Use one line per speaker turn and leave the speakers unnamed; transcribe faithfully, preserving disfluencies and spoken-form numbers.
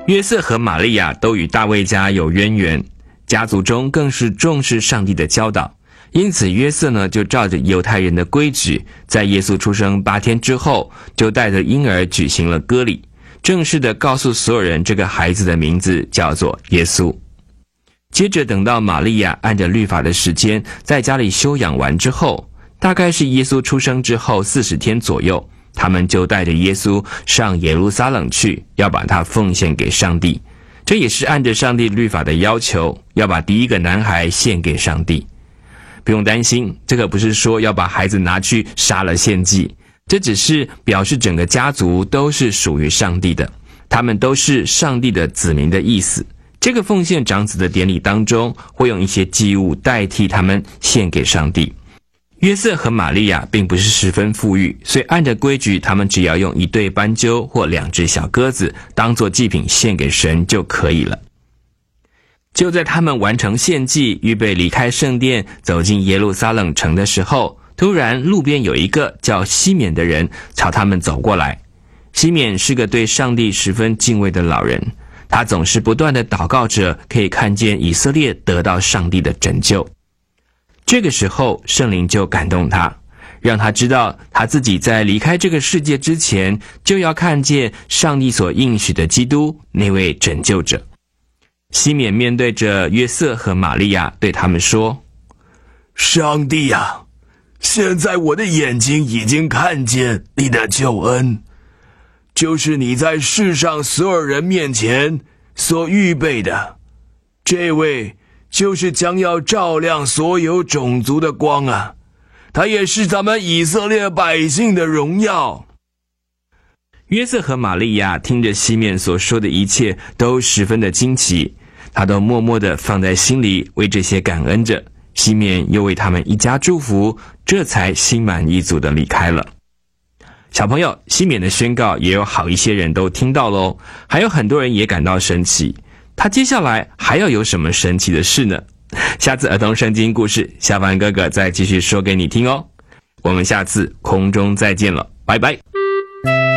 约瑟和玛利亚都与大卫家有渊源，家族中更是重视上帝的教导，因此约瑟呢就照着犹太人的规矩，在耶稣出生八天之后，就带着婴儿举行了割礼，正式的告诉所有人这个孩子的名字叫做耶稣。接着等到玛利亚按着律法的时间在家里休养完之后，大概是耶稣出生之后四十天左右，他们就带着耶稣上耶路撒冷去，要把他奉献给上帝。这也是按着上帝律法的要求，要把第一个男孩献给上帝。不用担心，这个不是说要把孩子拿去杀了献祭，这只是表示整个家族都是属于上帝的，他们都是上帝的子民的意思。这个奉献长子的典礼当中，会用一些祭物代替他们献给上帝。约瑟和玛利亚并不是十分富裕，所以按着规矩，他们只要用一对斑鸠或两只小鸽子当作祭品献给神就可以了。就在他们完成献祭，预备离开圣殿，走进耶路撒冷城的时候，突然路边有一个叫西缅的人朝他们走过来。西缅是个对上帝十分敬畏的老人，他总是不断地祷告着，可以看见以色列得到上帝的拯救。这个时候，圣灵就感动他，让他知道他自己在离开这个世界之前，就要看见上帝所应许的基督，那位拯救者。西缅面对着约瑟和玛利亚，对他们说：
上帝啊，现在我的眼睛已经看见你的救恩，就是你在世上所有人面前所预备的，这位就是将要照亮所有种族的光啊，他也是咱们以色列百姓的荣耀。
约瑟和玛利亚听着西缅所说的一切，都十分的惊奇，他都默默地放在心里，为这些感恩着。西缅又为他们一家祝福，这才心满意足地离开了。小朋友，西缅的宣告也有好一些人都听到咯，还有很多人也感到神奇。他接下来还要有什么神奇的事呢？下次儿童圣经故事，小凡哥哥再继续说给你听哦。我们下次空中再见了，拜拜。